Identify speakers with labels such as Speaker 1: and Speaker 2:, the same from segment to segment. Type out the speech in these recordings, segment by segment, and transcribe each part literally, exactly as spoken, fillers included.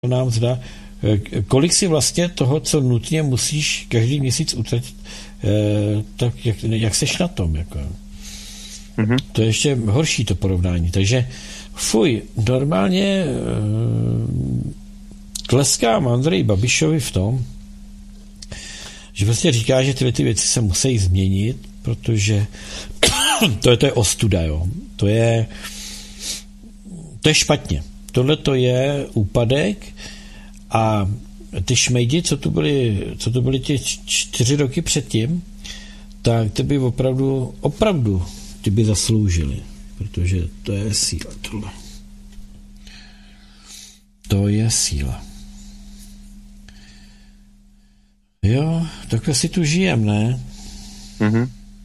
Speaker 1: nám zda, kolik si vlastně toho, co nutně musíš každý měsíc utratit, tak jak, jak seš na tom, jako. Mm-hmm. To je ještě horší to porovnání, takže fuj, normálně tleskám Andreji Babišovi v tom, že prostě říká, že tyhle ty věci se musí změnit, protože to je, to je ostuda, jo. To je to je špatně. Tohle to je úpadek a ty šmejdi, co tu byly, co tu byly ty čtyři roky předtím, tak ty by opravdu, opravdu ty by zasloužili, protože to je síla tohle. To je síla. Jo, takhle si tu žijem, ne?
Speaker 2: Mm-hmm.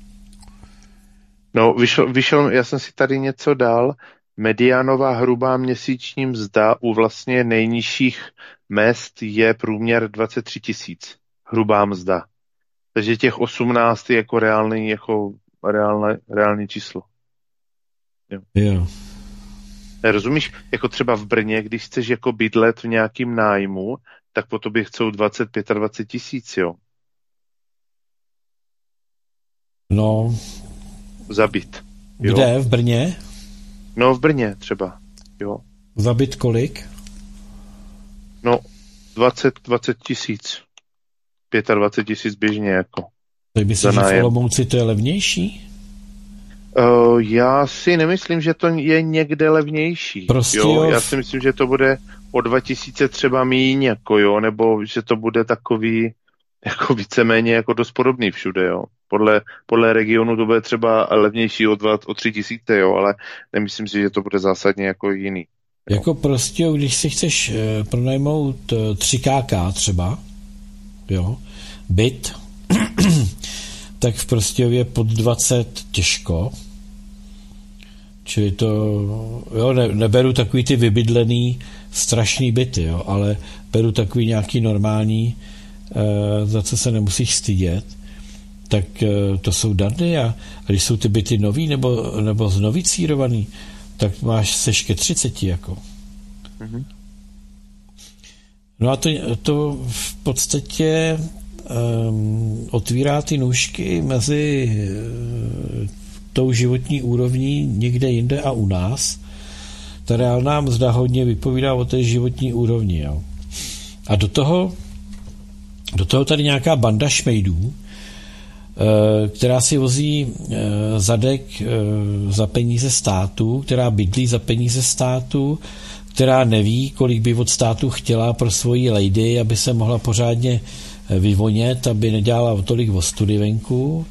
Speaker 2: No, vyšel, vyšel, já jsem si tady něco dal. Mediánová hrubá měsíční mzda u vlastně nejnižších mezd je průměr dvacet tři tisíc. Hrubá mzda. Takže těch osmnáct je jako reálný, jako reálné, reálný číslo. Jo.
Speaker 1: Jo.
Speaker 2: Rozumíš? Jako třeba v Brně, když chceš jako bydlet v nějakým nájmu, tak po tobě chcou dvacet, dvacet pět tisíc, jo.
Speaker 1: No.
Speaker 2: Za byt. Jo?
Speaker 1: Kde? V Brně?
Speaker 2: No, v Brně třeba, jo.
Speaker 1: Za byt kolik?
Speaker 2: No, dvacet, dvacet tisíc. dvacet pět tisíc běžně, jako.
Speaker 1: Tak myslíš, že v Olomouci to je levnější?
Speaker 2: Uh, já si nemyslím, že to je někde levnější.
Speaker 1: Prostě
Speaker 2: jo?
Speaker 1: jo.
Speaker 2: Já si myslím, že to bude o dva tisíce třeba míň, jako jo, nebo že to bude takový, jako víceméně jako dost podobný všude, jo. Podle, podle regionu to bude třeba levnější o dva, o tři tisíce, jo, ale nemyslím si, že to bude zásadně jako jiný. Jo.
Speaker 1: Jako prostě, když si chceš eh, pronajmout eh, tři ká ká třeba, jo, byt, tak v Prostějově pod dvacet těžko. Čili to, jo, ne, neberu takový ty vybydlený strašný byty, jo, ale beru takový nějaký normální, e, za co se nemusíš stydět, tak e, to jsou dardy a, a když jsou ty byty nový nebo, nebo znovicírovaný, tak máš seš ke třiceti, jako. Mm-hmm. No a to, to v podstatě um, otvírá ty nůžky mezi uh, tou životní úrovní někde jinde a u nás. Ta reálná mzda hodně vypovídá o té životní úrovni. Jo. A do toho, do toho tady nějaká banda šmejdů, uh, která si vozí uh, zadek uh, za peníze státu, která bydlí za peníze státu, která neví, kolik by od státu chtěla pro svoji lady, aby se mohla pořádně vyvonět, aby nedělala tolik ostudy venku.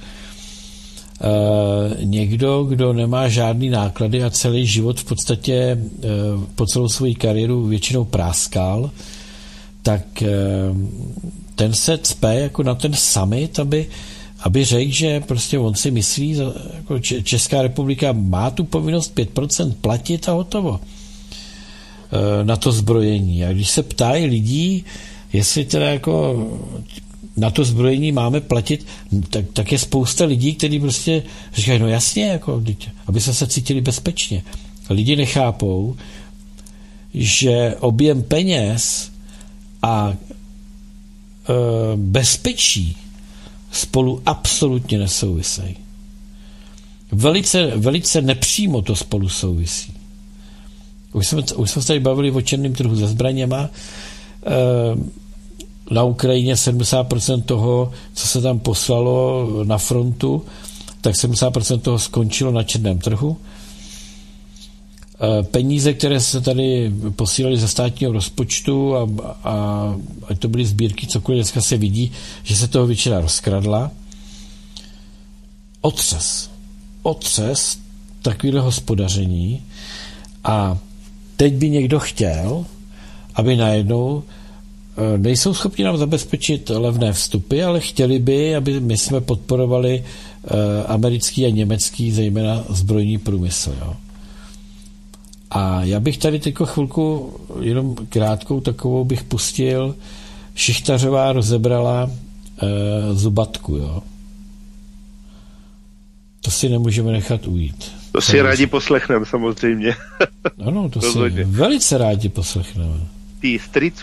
Speaker 1: E, někdo, kdo nemá žádný náklady a celý život v podstatě e, po celou svou kariéru většinou práskal, tak e, ten se cpe jako na ten summit, aby, aby řekl, že prostě on si myslí, jako Česká republika má tu povinnost pět procent platit a hotovo na to zbrojení. A když se ptají lidí, jestli teda jako na to zbrojení máme platit, tak, tak je spousta lidí, kteří prostě říkají, no jasně, jako, aby se se cítili bezpečně. Lidi nechápou, že objem peněz a e, bezpečí spolu absolutně nesouvisejí. Velice, velice nepřímo to spolu souvisí. Už jsme, už jsme se tady bavili o černém trhu se zbraněma. Na Ukrajině sedmdesát procent toho, co se tam poslalo na frontu, tak sedmdesát procent toho skončilo na černém trhu. Peníze, které se tady posílaly ze státního rozpočtu a, a, a to byly sbírky, cokoliv, dneska se vidí, že se toho většina rozkradla. Otřes. Otřes takovýhle hospodaření a teď by někdo chtěl, aby najednou nejsou schopni nám zabezpečit levné vstupy, ale chtěli by, aby my jsme podporovali americký a německý, zejména zbrojní průmysl. Jo. A já bych tady teďko chvilku, jenom krátkou takovou bych pustil, Šichtařová rozebrala e, zubatku. Jo. To si nemůžeme nechat ujít.
Speaker 2: To si rádi poslechneme, samozřejmě.
Speaker 1: Ano, to si velice rádi poslechneme.
Speaker 2: ty strýců